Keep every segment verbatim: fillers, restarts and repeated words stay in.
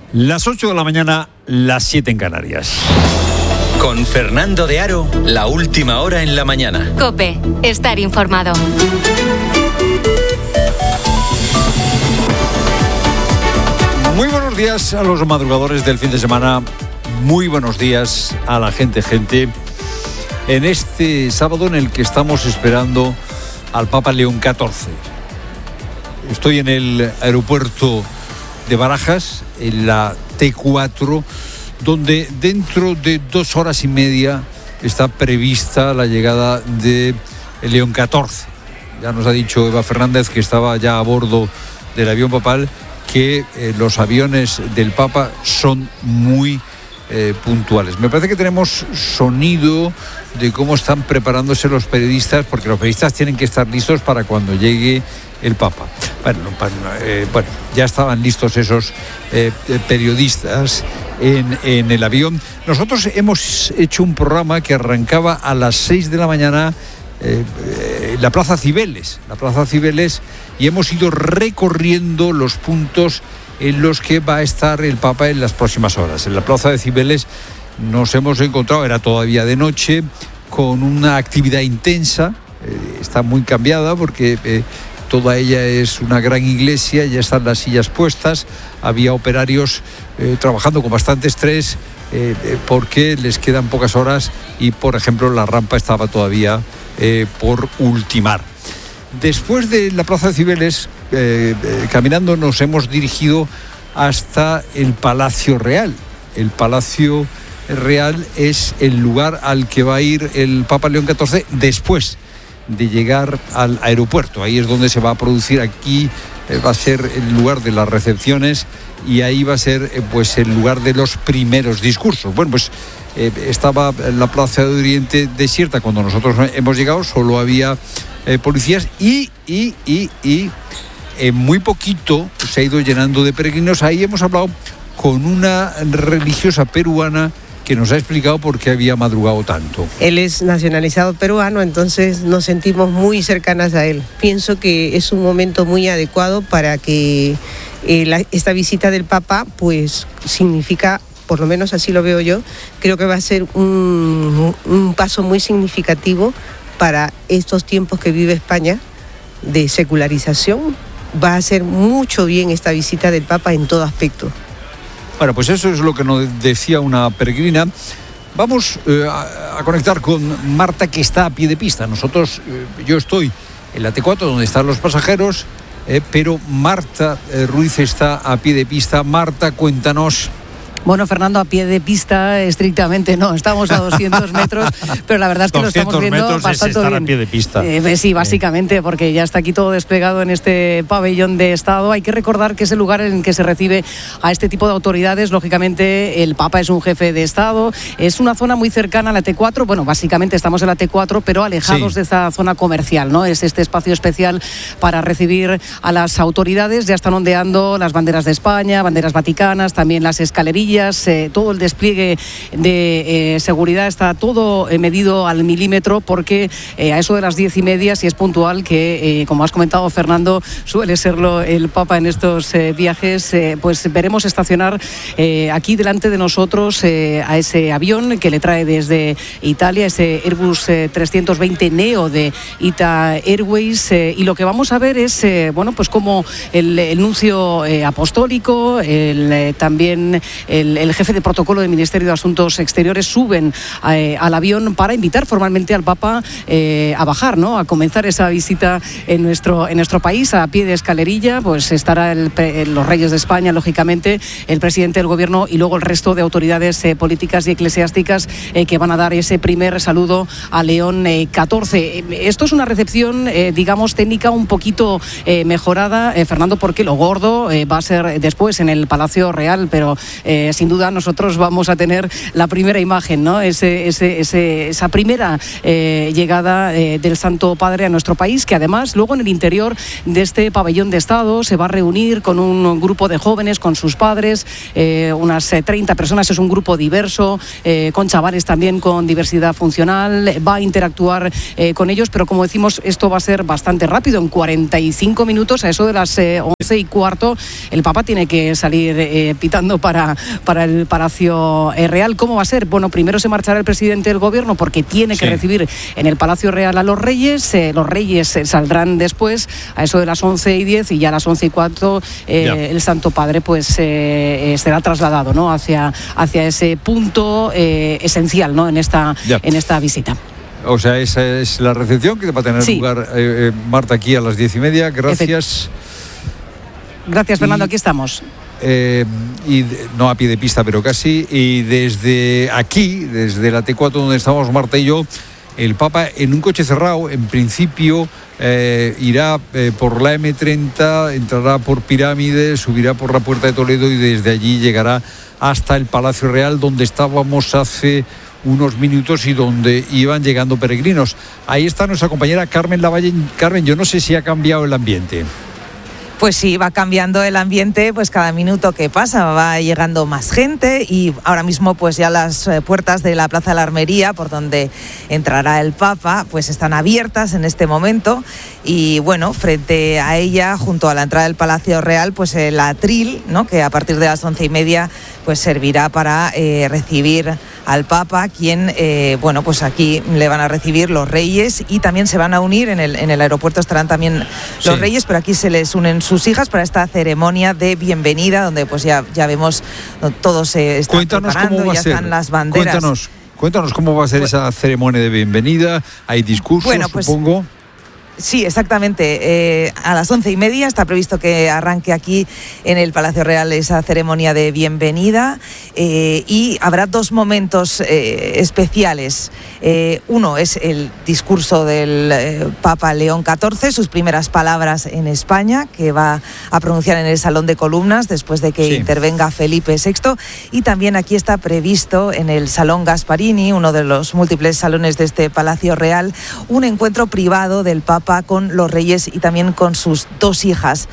Las ocho de la mañana, las siete en Canarias. Con Fernando de Aro, la última hora en la mañana. COPE, estar informado. Muy buenos días a los madrugadores del fin de semana. Muy buenos días a la gente, gente. En este sábado en el que estamos esperando al Papa León catorce. Estoy en el aeropuerto de Barajas, en la T cuatro, donde dentro de dos horas y media está prevista la llegada de León catorce. Ya nos ha dicho Eva Fernández, que estaba ya a bordo del avión papal, que eh, los aviones del Papa son muy eh, puntuales. Me parece que tenemos sonido de cómo están preparándose los periodistas, porque los periodistas tienen que estar listos para cuando llegue el Papa. Bueno, eh, bueno ya estaban listos esos eh, periodistas en, en el avión. Nosotros hemos hecho un programa que arrancaba a las seis de la mañana eh, eh, la Plaza Cibeles, la Plaza Cibeles, y hemos ido recorriendo los puntos en los que va a estar el Papa en las próximas horas. En la Plaza de Cibeles nos hemos encontrado, era todavía de noche, con una actividad intensa. Eh, está muy cambiada porque eh, toda ella es una gran iglesia, ya están las sillas puestas, había operarios eh, trabajando con bastante estrés eh, eh, porque les quedan pocas horas y, por ejemplo, la rampa estaba todavía eh, por ultimar. Después de la Plaza de Cibeles, eh, eh, caminando nos hemos dirigido hasta el Palacio Real. El Palacio Real es el lugar al que va a ir el Papa León catorce después de llegar al aeropuerto. Ahí es donde se va a producir, aquí eh, va a ser el lugar de las recepciones y ahí va a ser eh, pues el lugar de los primeros discursos. Bueno, pues eh, estaba la Plaza de Oriente desierta cuando nosotros hemos llegado, solo había eh, policías y, y, y, y en muy poquito se ha ido llenando de peregrinos. Ahí hemos hablado con una religiosa peruana que nos ha explicado por qué había madrugado tanto. Él es nacionalizado peruano, entonces nos sentimos muy cercanas a él. Pienso que es un momento muy adecuado para que eh, la, esta visita del Papa, pues significa, por lo menos así lo veo yo, creo que va a ser un, un paso muy significativo para estos tiempos que vive España de secularización. Va a hacer mucho bien esta visita del Papa en todo aspecto. Bueno, pues eso es lo que nos decía una peregrina. Vamos eh, a, a conectar con Marta, que está a pie de pista. Nosotros, eh, yo estoy en la T cuatro donde están los pasajeros, eh, pero Marta eh, Ruiz está a pie de pista. Marta, cuéntanos. Bueno, Fernando, a pie de pista estrictamente no, estamos a doscientos metros, pero la verdad es que lo estamos viendo bastante bien. A pie de pista. Eh, sí, básicamente, porque ya está aquí todo desplegado en este pabellón de Estado. Hay que recordar que es el lugar en el que se recibe a este tipo de autoridades. Lógicamente, el Papa es un jefe de Estado. Es una zona muy cercana a la T cuatro. Bueno, básicamente estamos en la T cuatro, pero alejados sí. de esa zona comercial, ¿no? Es este espacio especial para recibir a las autoridades. Ya están ondeando las banderas de España, banderas vaticanas, también las escalerillas. Eh, todo el despliegue de eh, seguridad está todo eh, medido al milímetro, porque eh, a eso de las diez y media, si es puntual, que eh, como has comentado, Fernando, suele serlo el Papa en estos eh, viajes, eh, pues veremos estacionar eh, aquí delante de nosotros eh, a ese avión que le trae desde Italia, ese Airbus eh, trescientos veinte Neo de Ita Airways, eh, y lo que vamos a ver es eh, bueno, pues como el, el nuncio eh, apostólico, el, eh, también el El, el jefe de protocolo del Ministerio de Asuntos Exteriores suben eh, al avión para invitar formalmente al Papa eh, a bajar, ¿no? A comenzar esa visita en nuestro, en nuestro país. A pie de escalerilla pues estará el, el, los reyes de España, lógicamente, el presidente del gobierno y luego el resto de autoridades eh, políticas y eclesiásticas eh, que van a dar ese primer saludo a León eh, catorce. Esto es una recepción, eh, digamos, técnica un poquito eh, mejorada, eh, Fernando, porque lo gordo eh, va a ser después en el Palacio Real, pero eh, sin duda nosotros vamos a tener la primera imagen, ¿no? Ese, ese, ese, esa primera eh, llegada eh, del Santo Padre a nuestro país, que además luego en el interior de este pabellón de Estado se va a reunir con un grupo de jóvenes, con sus padres, eh, unas eh, treinta personas, es un grupo diverso, eh, con chavales también con diversidad funcional, va a interactuar eh, con ellos, pero como decimos, esto va a ser bastante rápido, en cuarenta y cinco minutos, a eso de las eh, once y cuarto, el Papa tiene que salir eh, pitando para, para el Palacio eh, Real. ¿Cómo va a ser? Bueno, primero se marchará el presidente del gobierno porque tiene que sí. recibir en el Palacio Real a los reyes, eh, los reyes eh, saldrán después a eso de las once y diez y ya a las once y cuatro eh, el Santo Padre pues eh, eh, será trasladado, ¿no? hacia, hacia ese punto eh, esencial, ¿no? en, esta, en esta visita. O sea, esa es la recepción que va a tener sí. lugar, eh, Marta, aquí a las diez y media. Gracias. Gracias, Fernando, y, aquí estamos. Eh, y no a pie de pista, pero casi. Y desde aquí, desde la T cuatro donde estamos Marta y yo, el Papa en un coche cerrado, en principio eh, irá eh, por la eme treinta, entrará por Pirámides, subirá por la Puerta de Toledo y desde allí llegará hasta el Palacio Real, donde estábamos hace unos minutos y donde iban llegando peregrinos. Ahí está nuestra compañera Carmen Lavalle. Carmen, yo no sé si ha cambiado el ambiente. Pues sí, va cambiando el ambiente, pues cada minuto que pasa va llegando más gente y ahora mismo pues ya las puertas de la Plaza de la Armería, por donde entrará el Papa, pues están abiertas en este momento y bueno, frente a ella, junto a la entrada del Palacio Real, pues el atril, ¿no? Que a partir de las once y media pues servirá para eh, recibir al Papa, quien, eh, bueno, pues aquí le van a recibir los reyes y también se van a unir, en el, en el aeropuerto estarán también los sí. reyes, pero aquí se les unen sus hijas para esta ceremonia de bienvenida, donde pues ya, ya vemos todos se están Cuéntanos preparando, cómo va ya a ser. Están las banderas. Cuéntanos, cuéntanos cómo va a ser pues, esa ceremonia de bienvenida, hay discursos, bueno, pues, supongo. Sí, exactamente. Eh, a las once y media está previsto que arranque aquí en el Palacio Real esa ceremonia de bienvenida eh, y habrá dos momentos eh, especiales. Eh, uno es el discurso del eh, Papa León catorce, sus primeras palabras en España, que va a pronunciar en el Salón de Columnas después de que sí. intervenga Felipe sexto. Y también aquí está previsto en el Salón Gasparini, uno de los múltiples salones de este Palacio Real, un encuentro privado del Papa con los reyes y también con sus dos hijas.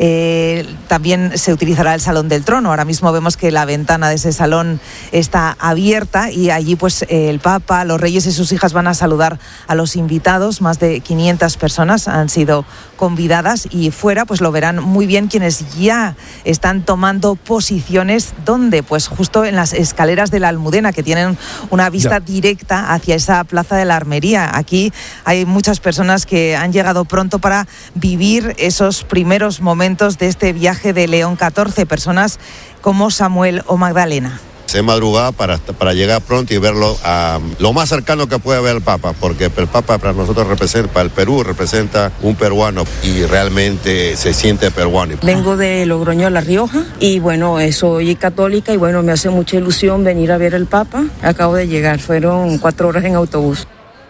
Eh, también se utilizará el Salón del Trono. Ahora mismo vemos que la ventana de ese salón está abierta y allí pues eh, el Papa, los reyes y sus hijas van a saludar a los invitados. Más de quinientas personas han sido convidadas y fuera pues lo verán muy bien quienes ya están tomando posiciones. ¿Dónde? Pues justo en las escaleras de la Almudena, que tienen una vista ya. directa hacia esa Plaza de la Armería. Aquí hay muchas personas que han llegado pronto para vivir esos primeros momentos de este viaje de León catorce, personas como Samuel o Magdalena. Se madrugaba para, para llegar pronto y verlo a lo más cercano que puede ver el Papa, porque el Papa para nosotros representa, para el Perú representa un peruano y realmente se siente peruano. Vengo de Logroño, La Rioja, y bueno, soy católica y bueno, me hace mucha ilusión venir a ver al Papa. Acabo de llegar, fueron cuatro horas en autobús.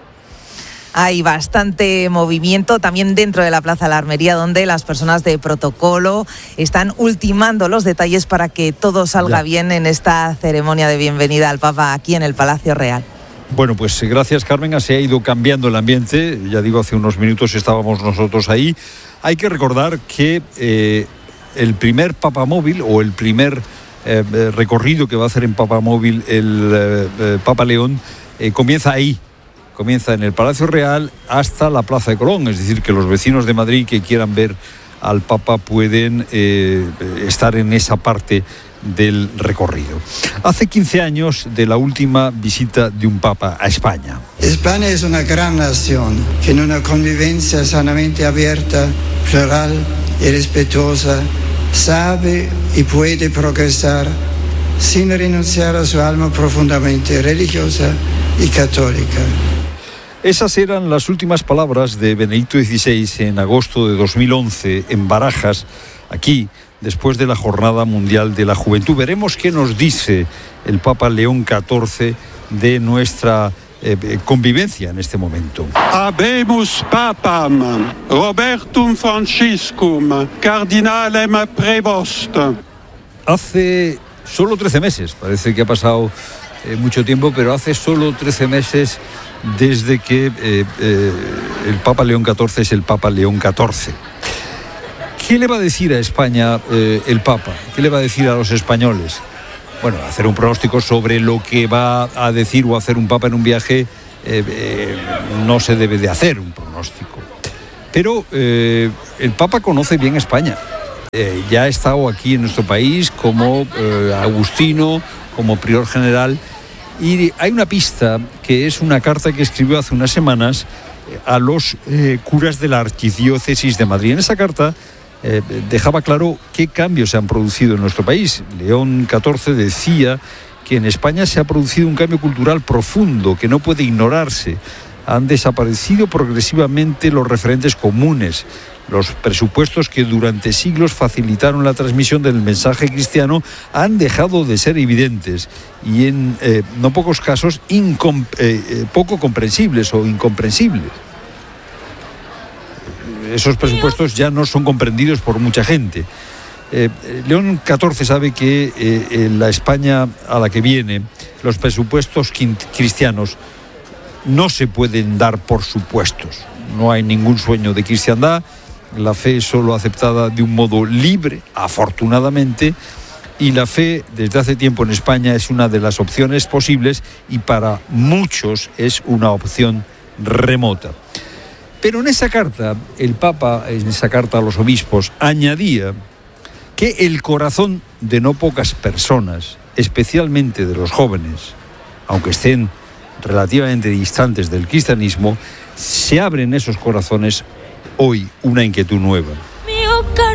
Hay bastante movimiento también dentro de la Plaza de la Armería, donde las personas de protocolo están ultimando los detalles para que todo salga ya. bien en esta ceremonia de bienvenida al Papa aquí en el Palacio Real. Bueno, pues gracias, Carmen. Se ha ido cambiando el ambiente. Ya digo, hace unos minutos estábamos nosotros ahí. Hay que recordar que eh, el primer papamóvil o el primer eh, recorrido que va a hacer en papamóvil el eh, Papa León eh, comienza ahí. Comienza en el Palacio Real hasta la Plaza de Colón, es decir, que los vecinos de Madrid que quieran ver al Papa pueden eh, estar en esa parte del recorrido. Hace quince años de la última visita de un Papa a España. España es una gran nación que en una convivencia sanamente abierta, plural y respetuosa sabe y puede progresar sin renunciar a su alma profundamente religiosa y católica. Esas eran las últimas palabras de Benedicto dieciséis en agosto de dos mil once en Barajas, aquí, después de la Jornada Mundial de la Juventud. Veremos qué nos dice el Papa León catorce de nuestra eh, convivencia en este momento. Habemus papam, Robertum Franciscum, cardinalem prevost. Hace solo trece meses, parece que ha pasado eh, mucho tiempo, pero hace solo trece meses desde que eh, eh, el Papa León catorce es el Papa León catorce. ¿Qué le va a decir a España eh, el Papa? ¿Qué le va a decir a los españoles? Bueno, hacer un pronóstico sobre lo que va a decir o hacer un Papa en un viaje eh, eh, no se debe de hacer un pronóstico. Pero eh, el Papa conoce bien España. Eh, ya ha estado aquí en nuestro país como eh, agustino, como prior general. Y hay una pista que es una carta que escribió hace unas semanas a los eh, curas de la Archidiócesis de Madrid. En esa carta eh, dejaba claro qué cambios se han producido en nuestro país. León catorce decía que en España se ha producido un cambio cultural profundo que no puede ignorarse. Han desaparecido progresivamente los referentes comunes, los presupuestos que durante siglos facilitaron la transmisión del mensaje cristiano han dejado de ser evidentes y en eh, no pocos casos incom- eh, eh, poco comprensibles o incomprensibles. Esos presupuestos ya no son comprendidos por mucha gente. Eh, León catorce sabe que eh, en la España a la que viene los presupuestos cristianos no se pueden dar por supuestos. No hay ningún sueño de cristiandad. La fe es solo aceptada de un modo libre, afortunadamente, y la fe desde hace tiempo en España es una de las opciones posibles y para muchos es una opción remota. Pero en esa carta, el Papa, en esa carta a los obispos, añadía que el corazón de no pocas personas, especialmente de los jóvenes, aunque estén relativamente distantes del cristianismo, se abren esos corazones hoy una inquietud nueva.